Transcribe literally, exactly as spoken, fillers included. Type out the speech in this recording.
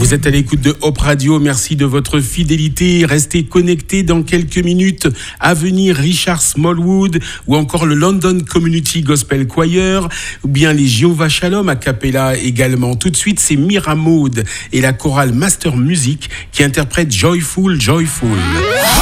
Vous êtes à l'écoute de Hope Radio, merci de votre fidélité. Restez connectés dans quelques minutes. À venir, Richard Smallwood ou encore le London Community Gospel Choir ou bien les Jéhovah Shalom a cappella également. Tout de suite, c'est Mira Maud et la chorale Master Music qui interprètent Joyful, Joyful.